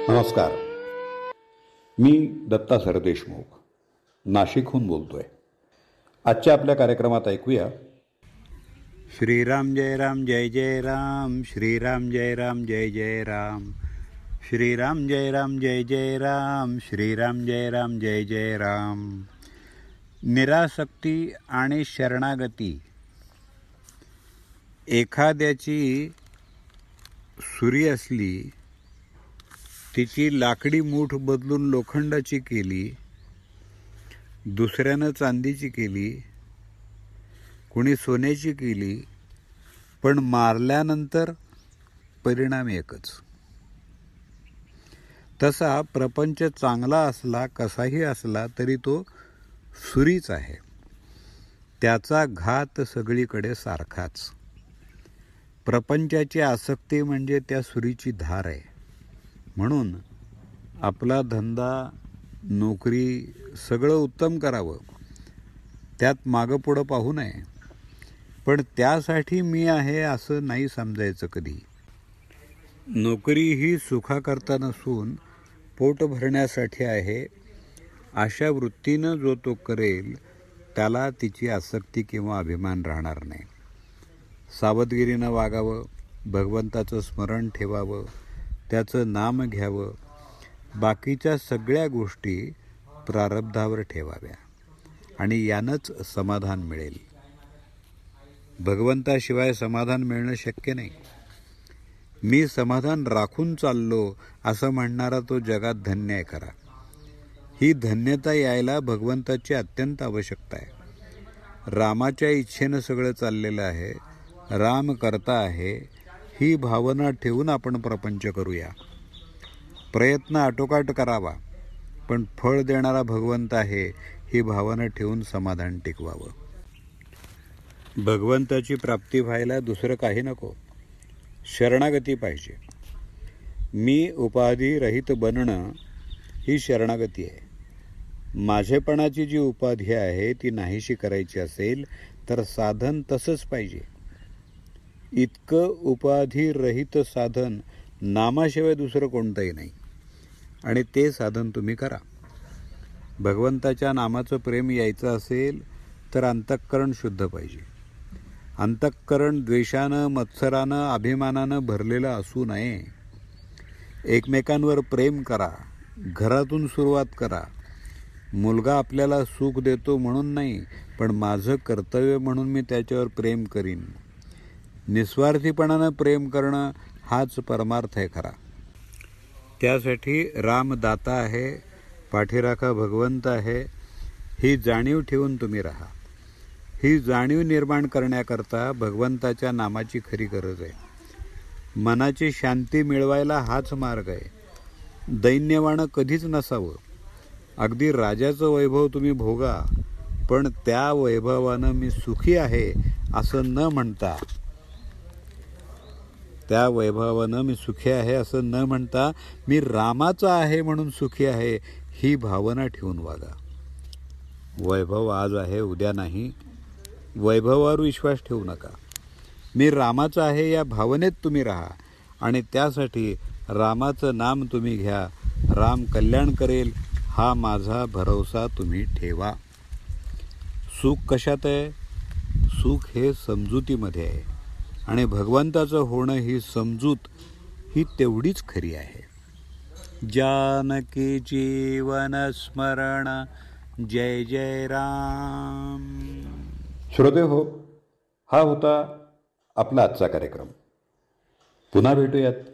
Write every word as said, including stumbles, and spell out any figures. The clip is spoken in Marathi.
नमस्कार. मी दत्ता सरदेशमुख नाशिकहून बोलतोय. आजच्या आपल्या कार्यक्रमात ऐकूया श्रीराम जय राम जय जय राम, श्रीराम जय राम जय जय राम, श्रीराम जय राम जय जय राम, श्रीराम जय राम जय जय राम. निरासक्ती आणि शरणागती. एखाद्याची सुरी असली, तिची लाकडी मूठ बदलून लोखंडाची केली, दुसऱ्यानं चांदीची केली, कुणी सोन्याची केली, पण मारल्यानंतर परिणाम एकच. तसा प्रपंच चांगला असला, कसाही असला तरी तो सुरीच आहे. त्याचा घात सगळीकडे सारखाच. प्रपंचाची आसक्ती म्हणजे त्या सुरीची धार आहे. म्हणून आपला धंदा, नोकरी सगळं उत्तम करावं, त्यात मागं पुढं पाहू नये. पण त्यासाठी मी आहे असं नाही समजायचं कधी. नोकरी ही सुखाकरता नसून पोट भरण्यासाठी आहे, अशा वृत्तीनं जो तो करेल त्याला तिची आसक्ती किंवा अभिमान राहणार नाही. सावधगिरीनं वागावं, भगवंताचं स्मरण ठेवावं, त्याचं नाम घ्यावं, बाकीच्या सगळ्या गोष्टी प्रारब्धावर ठेवाव्या आणि यानंच समाधान मिळेल. भगवंताशिवाय समाधान मिळणं शक्य नाही. मी समाधान राखून चाललो असं म्हणणारा तो जगात धन्य आहे खरा. ही धन्यता यायला भगवंताची अत्यंत आवश्यकता आहे. रामाच्या इच्छेनं सगळं चाललेलं आहे, राम करता आहे, ही भावना ठेवून आपण प्रपंच करूया. प्रयत्न आटोकाट करावा, पण फळ देणारा भगवंत आहे ही भावना ठेवून समाधान टिकवावं. भगवंताची प्राप्ती व्हायला दुसरं काही नको, शरणागती पाहिजे. मी उपाधी रहित बनणं ही शरणागती आहे. माझेपणाची जी उपाधी आहे ती नाहीशी करायची असेल तर साधन तसंच पाहिजे. इतकं उपाधी रहित साधन नामाशिवाय दुसरं कोणतंही नाही, आणि ते साधन तुम्ही करा. भगवंताच्या नामाचं प्रेम यायचं असेल तर अंतःकरण शुद्ध पाहिजे. अंतःकरण द्वेषानं, मत्सरानं, अभिमानानं भरलेलं असू नये. एकमेकांवर प्रेम करा, घरातून सुरुवात करा. मुलगा आपल्याला सुख देतो म्हणून नाही, पण माझं कर्तव्य म्हणून मी त्याच्यावर प्रेम करीन. निस्वार्थीपणानं प्रेम करणं हाच परमार्थ आहे खरा. त्यासाठी राम दाता आहे, पाठीराखा भगवंत आहे, ही जाणीव ठेवून तुम्ही राहा. ही जाणीव निर्माण करण्याकरता भगवंताच्या नामाची खरी गरज आहे. मनाची शांती मिळवायला हाच मार्ग आहे. दैन्यवाणं कधीच नसावं. अगदी राजाचं वैभव तुम्ही भोगा, पण त्या वैभवानं मी सुखी आहे असं न म्हणता, त्या वैभवानं मी सुखी आहे असं न म्हणता मी रामाचा आहे म्हणून सुखी आहे ही भावना ठेवून वागा. वैभव आज आहे, उद्या नाही. वैभवावर विश्वास ठेवू नका. मी रामाचा आहे या भावनेत तुम्ही राहा, आणि त्यासाठी रामाचं नाम तुम्ही घ्या. राम कल्याण करेल हा माझा भरवसा तुम्ही ठेवा. सुख कशात आहे? सुख हे समजुतीमध्ये आहे, आणि भगवंताचं होणं ही समजूत ही तेवढीच खरी आहे. जानकी जीवन स्मरण जय जय राम. श्रोते हो, हा होता आपला आजचा कार्यक्रम. पुन्हा भेटूयात